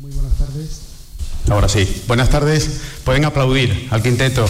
Muy buenas tardes. Ahora sí, buenas tardes. Pueden aplaudir al quinteto.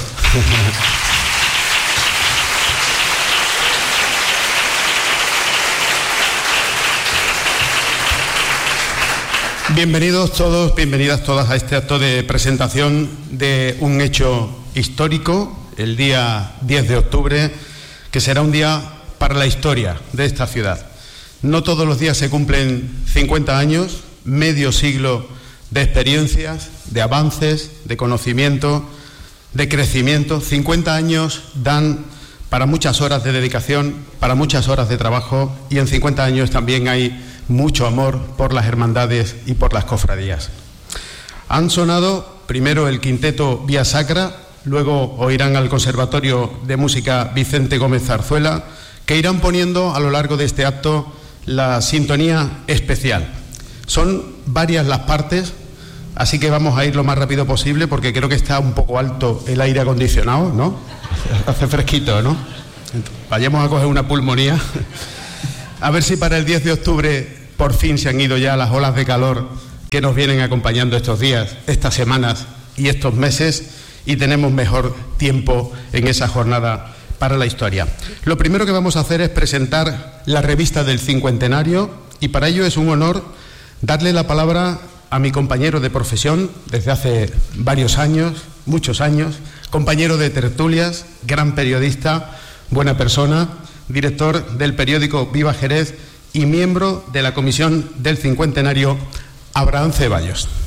Bienvenidos todos, bienvenidas todas a este acto de presentación de un hecho histórico, el día 10 de octubre, que será un día para la historia de esta ciudad. No todos los días se cumplen 50 años, medio siglo de experiencias, de avances, de conocimiento, de crecimiento. 50 años dan para muchas horas de dedicación, para muchas horas de trabajo, y en 50 años también hay mucho amor por las hermandades y por las cofradías. Han sonado primero el quinteto Vía Sacra, luego oirán al Conservatorio de Música Vicente Gómez Zarzuela, que irán poniendo a lo largo de este acto la sintonía especial. Son varias las partes, así que vamos a ir lo más rápido posible porque creo que está un poco alto el aire acondicionado, ¿no? Hace fresquito, ¿no? Vayamos a coger una pulmonía. A ver si para el 10 de octubre por fin se han ido ya las olas de calor que nos vienen acompañando estos días, estas semanas y estos meses, y tenemos mejor tiempo en esa jornada para la historia. Lo primero que vamos a hacer es presentar la revista del cincuentenario, y para ello es un honor darle la palabra a mi compañero de profesión desde hace varios años, muchos años, compañero de tertulias, gran periodista, buena persona, director del periódico Viva Jerez y miembro de la Comisión del Cincuentenario, Abraham Ceballos.